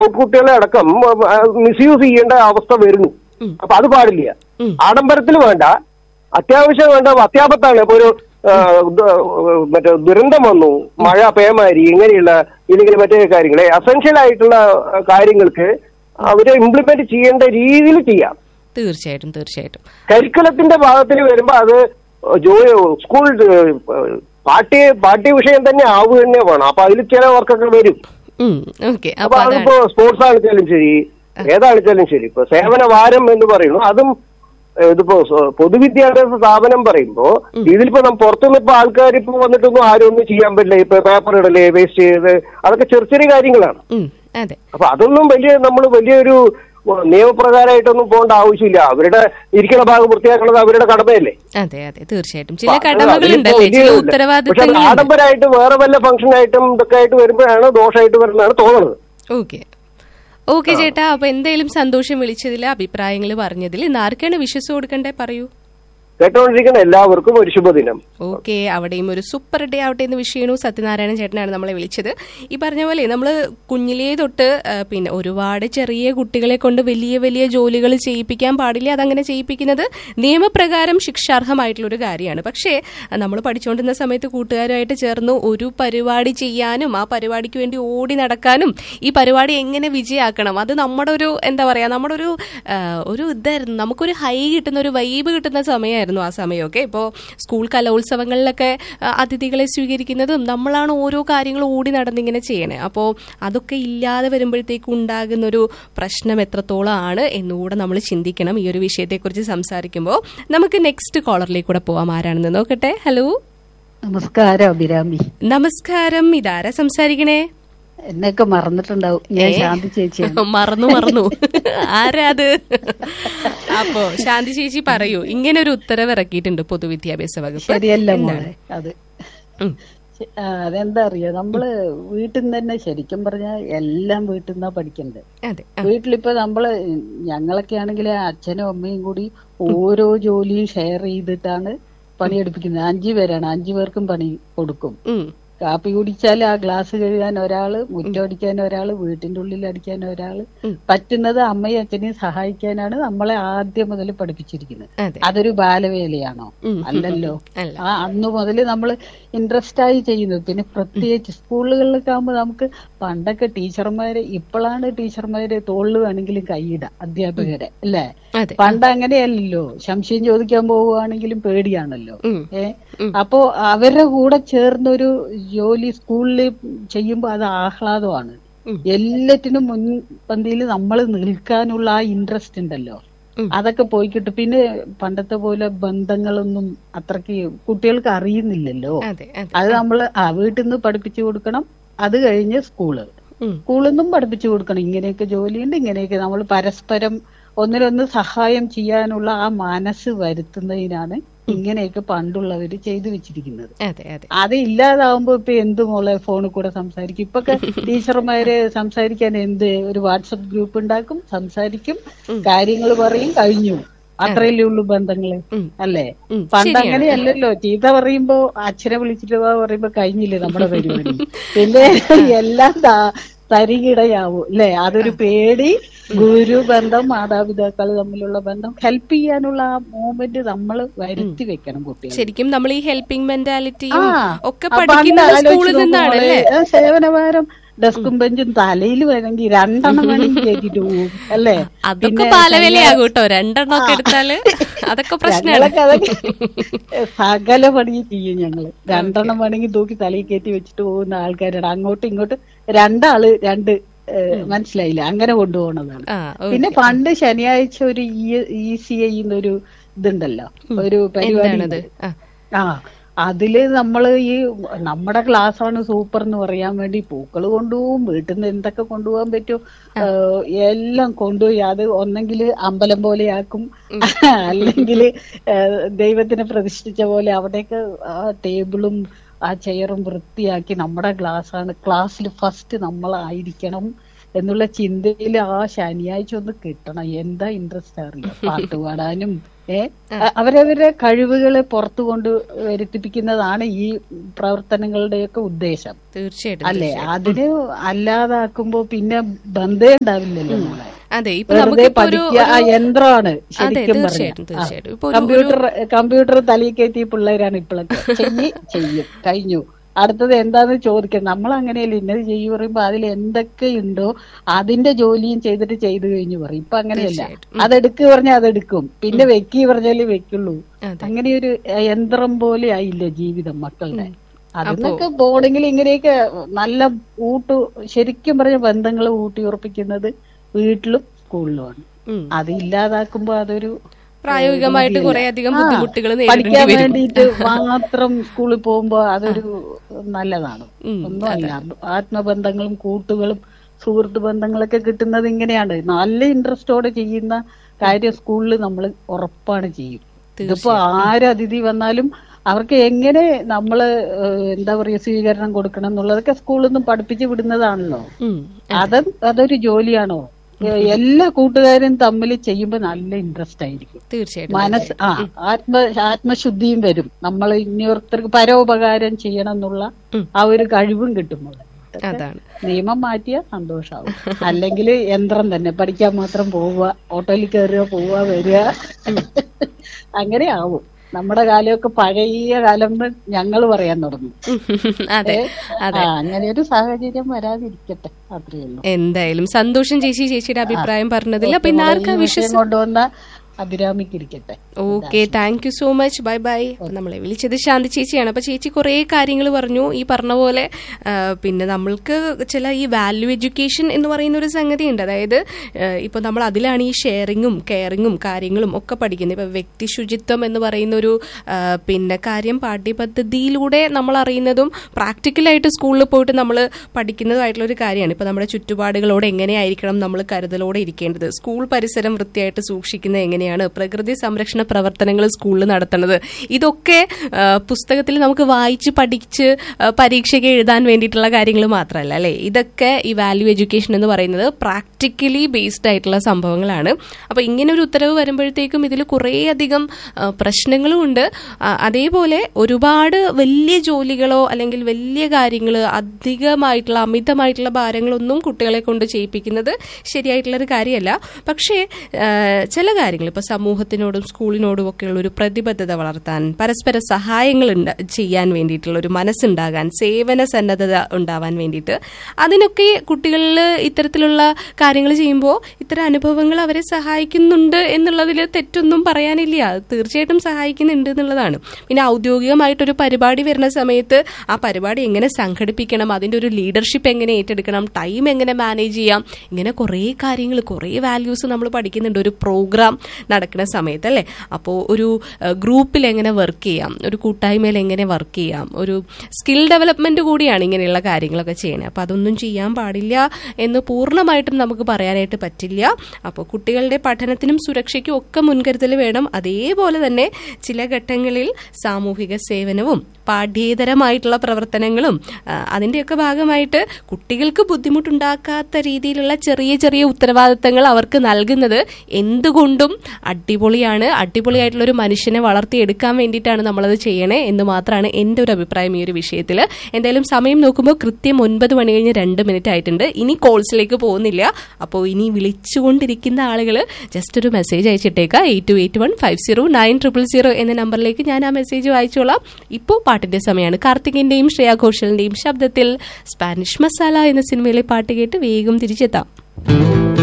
കുട്ടികളെ അടക്കം മിസ്യൂസ് ചെയ്യേണ്ട അവസ്ഥ വരുന്നു. അപ്പൊ അത് പാടില്ല. ആഡംബരത്തിൽ വേണ്ട, അത്യാവശ്യം വേണ്ട. അത്യാപത്താണ്. ഇപ്പൊ ഒരു മറ്റേ ദുരന്തം വന്നു, മഴ, പേമാരി, ഇങ്ങനെയുള്ള ഇല്ലെങ്കിൽ മറ്റേ കാര്യങ്ങളെ അസെൻഷ്യൽ ആയിട്ടുള്ള കാര്യങ്ങൾക്ക് അവരെ ഇംപ്ലിമെന്റ് ചെയ്യേണ്ട രീതിയിൽ ചെയ്യാം. തീർച്ചയായിട്ടും തീർച്ചയായിട്ടും. കരിക്കുലത്തിന്റെ ഭാഗത്തിൽ വരുമ്പോ അത് സ്കൂൾ പാഠ്യ വിഷയം തന്നെ ആവുക തന്നെ വേണം. അപ്പൊ അതിൽ ചില വർക്കൊക്കെ വരും. അപ്പൊ അതിപ്പോ സ്പോർട്സ് ആണെച്ചാലും ശരി, ഏതാണെച്ചാലും ശരി. ഇപ്പൊ സേവന വാരം എന്ന് പറയുന്നു, അതും ഇതിപ്പോ പൊതുവിദ്യാഭ്യാസ സ്ഥാപനം പറയുമ്പോ ഇതിലിപ്പോ പുറത്തുനിന്ന് ഇപ്പൊ ആൾക്കാർ ഇപ്പൊ വന്നിട്ടൊന്നും ആരും ഒന്നും ചെയ്യാൻ പറ്റില്ല. ഇപ്പൊ പേപ്പർ ഇടല്, വേസ്റ്റ് ചെയ്ത്, അതൊക്കെ ചെറിയ ചെറിയ കാര്യങ്ങളാണ്. അപ്പൊ അതൊന്നും നമ്മൾ വലിയൊരു നിയമപ്രകാരമായിട്ടൊന്നും പോകേണ്ട ആവശ്യമില്ല. അവരുടെ ഇരിക്കുന്ന ഭാഗം വൃത്തിയാക്കുന്നത് അവരുടെ കടമയല്ലേ. അതെ അതെ, തീർച്ചയായിട്ടും. ചില ഉത്തരവാദിത്തങ്ങൾ. പക്ഷെ ആഡംബരമായിട്ട് വേറെ വല്ല ഫംഗ്ഷൻ ആയിട്ടും ഇതൊക്കെ ആയിട്ട് വരുമ്പോഴാണ് ദോഷമായിട്ട് വരുന്നതാണ് തോന്നുന്നത്. ഓക്കെ ചേട്ടാ, അപ്പൊ എന്തായാലും സന്തോഷം വിളിച്ചതിൽ, അഭിപ്രായങ്ങൾ പറഞ്ഞതിൽ. ഇന്ന് ആർക്കാണ് വിശ്വസ് കൊടുക്കണ്ടേ, പറയൂ. കേട്ടോണ്ടിരിക്കുന്ന എല്ലാവർക്കും ഒരു ശുഭദിനം. ഓക്കെ, അവിടെയും ഒരു സൂപ്പർ ഡേ ആവട്ടെ എന്ന് വിഷയണു. സത്യനാരായണൻ ചേട്ടനാണ് നമ്മളെ വിളിച്ചത്. ഈ പറഞ്ഞ പോലെ നമ്മള് കുഞ്ഞിലേ തൊട്ട് പിന്നെ ഒരുപാട് ചെറിയ കുട്ടികളെ കൊണ്ട് വലിയ വലിയ ജോലികൾ ചെയ്യിപ്പിക്കാൻ പാടില്ല. അതങ്ങനെ ചെയ്യിപ്പിക്കുന്നത് നിയമപ്രകാരം ശിക്ഷാർഹമായിട്ടുള്ള ഒരു കാര്യമാണ്. പക്ഷേ നമ്മൾ പഠിച്ചുകൊണ്ടിരുന്ന സമയത്ത് കൂട്ടുകാരുമായിട്ട് ചേർന്ന് ഒരു പരിപാടി ചെയ്യാനും ആ പരിപാടിക്ക് വേണ്ടി ഓടി നടക്കാനും ഈ പരിപാടി എങ്ങനെ വിജയാക്കണം, അത് നമ്മുടെ ഒരു എന്താ പറയാ, നമ്മുടെ ഒരു ഇതായിരുന്നു. നമുക്കൊരു ഹൈ കിട്ടുന്ന, ഒരു വൈബ് കിട്ടുന്ന സമയമായിരുന്നു ആ സമയമൊക്കെ. ഇപ്പോൾ സ്കൂൾ കലോത്സവങ്ങളിലൊക്കെ അതിഥികളെ സ്വീകരിക്കുന്നതും നമ്മളാണ് ഓരോ കാര്യങ്ങളും ഓടി നടന്നിങ്ങനെ ചെയ്യണേ. അപ്പോൾ അതൊക്കെ ഇല്ലാതെ വരുമ്പോഴത്തേക്ക് ഉണ്ടാകുന്നൊരു പ്രശ്നം എത്രത്തോളം ആണ് എന്നുകൂടെ നമ്മൾ ചിന്തിക്കണം ഈ ഒരു വിഷയത്തെക്കുറിച്ച് സംസാരിക്കുമ്പോൾ. നമുക്ക് നെക്സ്റ്റ് കോളറിലേക്ക് കൂടെ പോവാം. ആരാണെന്ന് നോക്കട്ടെ. ഹലോ, നമസ്കാരം അഭിരാമി. നമസ്കാരം, ഇതാരാ സംസാരിക്കണേ? എന്നൊക്കെ മറന്നിട്ടുണ്ടാവും. ഞാൻ ശാന്തി ചേച്ചി. മറന്നു ആരാ അത്? അപ്പോ ശാന്തി ചേച്ചി പറയൂ, ഇങ്ങനെ ഒരു ഉത്തരവ് ഇറക്കിയിട്ടുണ്ട് പൊതുവിദ്യാഭ്യാസ വകുപ്പ്. ശരിയല്ല മോളെ അത്. അതെന്താ അറിയാ, നമ്മള് വീട്ടിൽ നിന്ന് തന്നെ ശരിക്കും പറഞ്ഞാൽ എല്ലാം വീട്ടിൽ നിന്നാ പഠിക്കണ്ടേ. വീട്ടിലിപ്പോ ഞങ്ങളൊക്കെ ആണെങ്കിൽ അച്ഛനും അമ്മയും കൂടി ഓരോ ജോലിയും ഷെയർ ചെയ്തിട്ടാണ് പണിയെടുപ്പിക്കുന്നത്. 5 പേരാണ്, 5 പേർക്കും പണി കൊടുക്കും. കാപ്പി കുടിച്ചാൽ ആ ഗ്ലാസ് കഴുകാൻ ഒരാള്, മുറ്റമടിക്കാൻ ഒരാള്, വീട്ടിന്റെ ഉള്ളിൽ അടിക്കാൻ ഒരാള്. പറ്റുന്നത് അമ്മയും അച്ഛനെയും സഹായിക്കാനാണ് നമ്മളെ ആദ്യം മുതൽ പഠിപ്പിച്ചിരിക്കുന്നത്. അതൊരു ബാലവേലയാണോ? അല്ലല്ലോ. അന്നു മുതൽ നമ്മൾ ഇൻട്രസ്റ്റ് ആയി ചെയ്യുന്നത്. പിന്നെ പ്രത്യേകിച്ച് സ്കൂളുകളിലൊക്കെ ആകുമ്പോൾ നമുക്ക് പണ്ടൊക്കെ ടീച്ചർമാര്, ഇപ്പോഴാണ് ടീച്ചർമാര് തോളിൽ വേണമെങ്കിലും കൈയിടാം അധ്യാപകരെ, അല്ലേ? പണ്ട് അങ്ങനെയല്ലല്ലോ. സംശയം ചോദിക്കാൻ പോവുകയാണെങ്കിലും പേടിയാണല്ലോ. അപ്പോ അവരുടെ കൂടെ ചേർന്നൊരു ജോലി സ്കൂളിൽ ചെയ്യുമ്പോ അത് ആഹ്ലാദമാണ്. എല്ലാറ്റിനും മുൻപന്തിയിൽ നമ്മൾ നിൽക്കാനുള്ള ആ ഇൻട്രസ്റ്റ് ഉണ്ടല്ലോ, അതൊക്കെ പോയി കിട്ടും. പിന്നെ പണ്ടത്തെ പോലെ ബന്ധങ്ങളൊന്നും അത്രക്ക് കുട്ടികൾക്ക് അറിയുന്നില്ലല്ലോ. അത് നമ്മൾ വീട്ടിൽ നിന്ന് പഠിപ്പിച്ചു കൊടുക്കണം. അത് കഴിഞ്ഞ് സ്കൂളിൽ നിന്നും പഠിപ്പിച്ചു കൊടുക്കണം. ഇങ്ങനെയൊക്കെ ജോലിയുണ്ട്, ഇങ്ങനെയൊക്കെ നമ്മൾ പരസ്പരം ഒന്നിനൊന്ന് സഹായം ചെയ്യാനുള്ള ആ മനസ്സ് വരുത്തുന്നതിനാണ് ഇങ്ങനെയൊക്കെ പണ്ടുള്ളവര് ചെയ്തു വെച്ചിരിക്കുന്നത്. അത് ഇല്ലാതാവുമ്പോ ഇപ്പൊ എന്ത് മോളെ ഫോണിൽ കൂടെ സംസാരിക്കും. ഇപ്പൊക്കെ ടീച്ചർമാര് സംസാരിക്കാൻ ഒരു വാട്സപ്പ് ഗ്രൂപ്പ് ഉണ്ടാക്കും, സംസാരിക്കും, കാര്യങ്ങൾ പറയും, കഴിഞ്ഞു. അത്രയല്ലേ ഉള്ളൂ ബന്ധങ്ങള്, അല്ലേ? പണ്ടങ്ങനെയല്ലല്ലോ. ചീത്ത പറയുമ്പോ അച്ഛനെ വിളിച്ചിട്ട് പറയുമ്പോ കഴിഞ്ഞില്ലേ നമ്മുടെ പരിപാടി. പിന്നെ എല്ലാം തരികിടയാവും, അല്ലെ? അതൊരു പേടി. ഗുരുബന്ധം, മാതാപിതാക്കൾ തമ്മിലുള്ള ബന്ധം, ഹെൽപ്പ് ചെയ്യാനുള്ള ആ മൂവ്മെന്റ് നമ്മൾ വരുത്തി വെക്കണം കുട്ടികൾ. ശരിക്കും നമ്മൾ ഈ ഹെൽപ്പിംഗ് മെന്റാലിറ്റിയും ഒക്കെ പഠിക്കുന്നത് സ്കൂളിൽ നിന്നാണ്. സേവനവാരം ഡെസ്കും ബെഞ്ചും തലയിൽ വേണമെങ്കിൽ 2 എണ്ണം വേണമെങ്കിൽ കേട്ടിട്ട് പോകും, അല്ലേ? അതൊക്കെ പാലവേലയാകൂട്ടോ, 2 എണ്ണം ഒക്കെ എടുത്താല് അതൊക്കെ പ്രശ്നമാണ്. സകല പണി ചെയ്യും ഞങ്ങള്. 2 എണ്ണം വേണമെങ്കിൽ തൂക്കി തലയിൽ കയറ്റി വെച്ചിട്ട് പോകുന്ന ആൾക്കാരാണ്. അങ്ങോട്ടും ഇങ്ങോട്ടും 2 ആള് 2 മനസ്സിലായില്ല, അങ്ങനെ കൊണ്ടുപോകണതാണ്. പിന്നെ പണ്ട് ശനിയാഴ്ച ഒരു ECI എന്നൊരു ഇതുണ്ടല്ലോ, ഒരു പരിപാടി. അതില് നമ്മള് നമ്മുടെ ക്ലാസ് ആണ് സൂപ്പർ എന്ന് പറയാൻ വേണ്ടി പൂക്കൾ കൊണ്ടുപോകും, വീട്ടിൽ നിന്ന് എന്തൊക്കെ കൊണ്ടുപോകാൻ പറ്റുമോ എല്ലാം കൊണ്ടുപോയി. അത് ഒന്നെങ്കിൽ അമ്പലം പോലെയാക്കും, അല്ലെങ്കിൽ ദൈവത്തിനെ പ്രതിഷ്ഠിച്ച പോലെ അവിടെയൊക്കെ ആ ടേബിളും ആ ചെയറും വൃത്തിയാക്കി നമ്മുടെ ക്ലാസ്സാണ്, ക്ലാസ്സിൽ ഫസ്റ്റ് നമ്മളായിരിക്കണം എന്നുള്ള ചിന്തയിൽ ആ ശനിയാഴ്ച ഒന്ന് കിട്ടണം. എന്താ ഇൻട്രസ്റ്റ് അറിയാം, പാട്ട് പാടാനും അവരവരുടെ കഴിവുകളെ പുറത്തു കൊണ്ട് വരുത്തിപ്പിക്കുന്നതാണ് ഈ പ്രവർത്തനങ്ങളുടെയൊക്കെ ഉദ്ദേശം. തീർച്ചയായിട്ടും അല്ലെ? അതിന് അല്ലാതാക്കുമ്പോ പിന്നെ ബന്ധേ ഉണ്ടാവില്ലല്ലോ മോളെ. അതെ, യന്ത്രമാണ് ശരിക്കും പറഞ്ഞാൽ. കമ്പ്യൂട്ടർ തലയിൽ കയറ്റി പിള്ളേരാണ് ഇപ്പോഴൊക്കെ. ചെയ്യും കഴിഞ്ഞു, അടുത്തത് എന്താന്ന് ചോദിക്കാം. നമ്മൾ അങ്ങനെയല്ല, ഇന്നത് ചെയ്യും പറയുമ്പോ അതിൽ എന്തൊക്കെയുണ്ടോ അതിന്റെ ജോലിയും ചെയ്തിട്ട് ചെയ്തു കഴിഞ്ഞു പറയും. ഇപ്പൊ അങ്ങനെയല്ല, അതെടുക്ക് പറഞ്ഞാൽ അതെടുക്കും, പിന്നെ വെക്കി പറഞ്ഞാലേ വെക്കുള്ളൂ. അങ്ങനെയൊരു യന്ത്രം പോലെ ആയില്ലേ ജീവിതം മക്കളുടെ. അതിനൊക്കെ പോണെങ്കിൽ ഇങ്ങനെയൊക്കെ നല്ല ശരിക്കും പറഞ്ഞ ബന്ധങ്ങൾ ഊട്ടിയുറപ്പിക്കുന്നത് വീട്ടിലും സ്കൂളിലുമാണ്. അത് ഇല്ലാതാക്കുമ്പോ അതൊരു പ്രായോഗികമായിട്ട് കുറെ അധികം ബുദ്ധിമുട്ടുകൾ പഠിക്കാൻ വേണ്ടിയിട്ട് മാത്രം സ്കൂളിൽ പോകുമ്പോ അതൊരു നല്ലതാണ്. ഒന്നുമല്ല, ആത്മബന്ധങ്ങളും കൂട്ടുകളും സുഹൃത്ത് ബന്ധങ്ങളൊക്കെ കിട്ടുന്നത് ഇങ്ങനെയാണ്. നല്ല ഇൻട്രസ്റ്റോടെ ചെയ്യുന്ന കാര്യം സ്കൂളിൽ നമ്മൾ ഉറപ്പാണ് ചെയ്യും. ഇതിപ്പോ ആരതിഥി വന്നാലും അവർക്ക് എങ്ങനെ നമ്മള് എന്താ പറയാ സ്വീകരണം കൊടുക്കണം എന്നുള്ളതൊക്കെ സ്കൂളിൽ നിന്നും പഠിപ്പിച്ചു വിടുന്നതാണല്ലോ. അതൊരു ജോലിയാണോ? എല്ലാ കൂട്ടുകാരും തമ്മിൽ ചെയ്യുമ്പോ നല്ല ഇൻട്രസ്റ്റ് ആയിരിക്കും. തീർച്ചയായിട്ടും ആത്മശുദ്ധിയും വരും. നമ്മൾ ഇനിയോർത്തർക്ക് പരോപകാരം ചെയ്യണം എന്നുള്ള ആ ഒരു കഴിവും കിട്ടുമ്പോൾ നിയമം മാറ്റിയ സന്തോഷാവും. അല്ലെങ്കിൽ യന്ത്രം തന്നെ, പഠിക്കാൻ മാത്രം പോവുക, ഓട്ടോയിൽ കയറുക, പോവുക, വരിക, അങ്ങനെ ആവും. നമ്മുടെ കാലമൊക്കെ പഴയ കാലം ഞങ്ങൾ പറയാൻ തുടങ്ങി. അങ്ങനെ ഒരു സാഹചര്യം വരാതിരിക്കട്ടെ, അത്രയേ ഉള്ളൂ. എന്തായാലും സന്തോഷം ചേച്ചിയുടെ അഭിപ്രായം പറഞ്ഞതിൽ. പിന്നെ ആർക്കാ വിഷയം കൊണ്ടുവന്ന അഭിരാമിക്കിരിക്കട്ടെ. Okay, thank you so much. Bye bye. നമ്മളെ വിളിച്ചത് ശാന്തി ചേച്ചിയാണ്. അപ്പൊ ചേച്ചി കുറെ കാര്യങ്ങൾ പറഞ്ഞു. ഈ പറഞ്ഞ പോലെ പിന്നെ നമ്മൾക്ക് ചില ഈ വാല്യൂ എഡ്യൂക്കേഷൻ എന്ന് പറയുന്ന ഒരു സംഗതി ഉണ്ട്. അതായത് ഇപ്പൊ നമ്മൾ അതിലാണ് ഈ ഷെയറിങ്ങും കെയറിങ്ങും കാര്യങ്ങളും ഒക്കെ പഠിക്കുന്നത്. ഇപ്പൊ വ്യക്തി ശുചിത്വം എന്ന് പറയുന്ന ഒരു പിന്നെ കാര്യം പാഠ്യപദ്ധതിയിലൂടെ നമ്മൾ അറിയുന്നതും പ്രാക്ടിക്കലായിട്ട് സ്കൂളിൽ പോയിട്ട് നമ്മൾ പഠിക്കുന്നതുമായിട്ടുള്ള ഒരു കാര്യമാണ്. ഇപ്പൊ നമ്മുടെ ചുറ്റുപാടുകളോട് എങ്ങനെയായിരിക്കണം നമ്മൾ കരുതലോടെ ഇരിക്കേണ്ടത്, സ്കൂൾ പരിസരം വൃത്തിയായിട്ട് സൂക്ഷിക്കുന്നത് എങ്ങനെയാണ്, പ്രകൃതി സംരക്ഷണ പ്രവർത്തനങ്ങൾ സ്കൂളിൽ നടത്തുന്നത്, ഇതൊക്കെ പുസ്തകത്തിൽ നമുക്ക് വായിച്ച് പഠിച്ച് പരീക്ഷയ്ക്ക് എഴുതാൻ വേണ്ടിയിട്ടുള്ള കാര്യങ്ങൾ മാത്രമല്ല അല്ലെ. ഇതൊക്കെ ഈ വാല്യൂ എഡ്യൂക്കേഷൻ എന്ന് പറയുന്നത് പ്രാക്ടിക്കലി ബേസ്ഡ് ആയിട്ടുള്ള സംഭവങ്ങളാണ്. അപ്പൊ ഇങ്ങനെ ഒരു ഉത്തരവ് വരുമ്പോഴത്തേക്കും ഇതിൽ കുറേയധികം പ്രശ്നങ്ങളും ഉണ്ട്. അതേപോലെ ഒരുപാട് വലിയ ജോലികളോ അല്ലെങ്കിൽ വലിയ കാര്യങ്ങൾ, അധികമായിട്ടുള്ള അമിതമായിട്ടുള്ള ഭാരങ്ങളൊന്നും കുട്ടികളെ കൊണ്ട് ചെയ്യിപ്പിക്കുന്നത് ശരിയായിട്ടുള്ളൊരു കാര്യമല്ല. പക്ഷേ ചില കാര്യങ്ങൾ ഇപ്പൊ സമൂഹത്തിനോടും സ്കൂളിനോടും ഒക്കെയുള്ള ഒരു പ്രതിബദ്ധത വളർത്താൻ, പരസ്പര സഹായങ്ങൾ ചെയ്യാൻ വേണ്ടിയിട്ടുള്ള ഒരു മനസ്സുണ്ടാകാൻ, സേവന സന്നദ്ധത ഉണ്ടാവാൻ വേണ്ടിയിട്ട്, അതിനൊക്കെ കുട്ടികളിൽ ഇത്തരത്തിലുള്ള കാര്യങ്ങൾ ചെയ്യുമ്പോൾ ഇത്തരം അനുഭവങ്ങൾ അവരെ സഹായിക്കുന്നുണ്ട് എന്നുള്ളതിൽ തെറ്റൊന്നും പറയാനില്ല. തീർച്ചയായിട്ടും സഹായിക്കുന്നുണ്ട് എന്നുള്ളതാണ്. പിന്നെ ഔദ്യോഗികമായിട്ടൊരു പരിപാടി വരുന്ന സമയത്ത് ആ പരിപാടി എങ്ങനെ സംഘടിപ്പിക്കണം, അതിൻ്റെ ഒരു ലീഡർഷിപ്പ് എങ്ങനെ ഏറ്റെടുക്കണം, ടൈം എങ്ങനെ മാനേജ് ചെയ്യാം, ഇങ്ങനെ കുറേ കാര്യങ്ങൾ, കുറേ വാല്യൂസ് നമ്മൾ പഠിക്കുന്നുണ്ട് ഒരു പ്രോഗ്രാം നടക്കുന്ന സമയത്ത് അല്ലേ. അപ്പോൾ ഒരു ഗ്രൂപ്പിൽ എങ്ങനെ വർക്ക് ചെയ്യാം, ഒരു കൂട്ടായ്മയിൽ എങ്ങനെ വർക്ക് ചെയ്യാം, ഒരു സ്കിൽ ഡെവലപ്മെന്റ് കൂടിയാണ് ഇങ്ങനെയുള്ള കാര്യങ്ങളൊക്കെ ചെയ്യണേ. അപ്പോൾ അതൊന്നും ചെയ്യാൻ പാടില്ല എന്ന് പൂർണ്ണമായിട്ടും നമുക്ക് പറയാനായിട്ട് പറ്റില്ല. അപ്പോൾ കുട്ടികളുടെ പഠനത്തിനും സുരക്ഷയ്ക്കും ഒക്കെ മുൻകരുതൽ വേണം. അതേപോലെ തന്നെ ചില ഘട്ടങ്ങളിൽ സാമൂഹിക സേവനവും പാഠ്യേതരമായിട്ടുള്ള പ്രവർത്തനങ്ങളും അതിൻ്റെയൊക്കെ ഭാഗമായിട്ട് കുട്ടികൾക്ക് ബുദ്ധിമുട്ടുണ്ടാക്കാത്ത രീതിയിലുള്ള ചെറിയ ചെറിയ ഉത്തരവാദിത്തങ്ങൾ അവർക്ക് നൽകുന്നത് എന്തുകൊണ്ടും അടിപൊളിയാണ്. അടിപൊളിയായിട്ടുള്ള ഒരു മനുഷ്യനെ വളർത്തിയെടുക്കാൻ വേണ്ടിയിട്ടാണ് നമ്മളത് ചെയ്യണേ എന്ന് മാത്രമാണ് എൻ്റെ ഒരു അഭിപ്രായം ഈ ഒരു വിഷയത്തിൽ. എന്തായാലും സമയം നോക്കുമ്പോൾ കൃത്യം 9:02 ആയിട്ടുണ്ട്. ഇനി കോൾസിലേക്ക് പോകുന്നില്ല. അപ്പോൾ ഇനി വിളിച്ചുകൊണ്ടിരിക്കുന്ന ആളുകൾ ജസ്റ്റ് ഒരു മെസ്സേജ് അയച്ചിട്ടേക്കാം. 8281509000 എന്ന നമ്പറിലേക്ക് ഞാൻ ആ മെസ്സേജ് വായിച്ചോളാം. ഇപ്പോൾ പാട്ടിന്റെ സമയമാണ്. കാർത്തികിന്റെയും ശ്രേയ ഘോഷലിന്റെയും ശബ്ദത്തിൽ സ്പാനിഷ് മസാല എന്ന സിനിമയിലെ പാട്ട് കേട്ട് വേഗം തിരിച്ചെത്താം.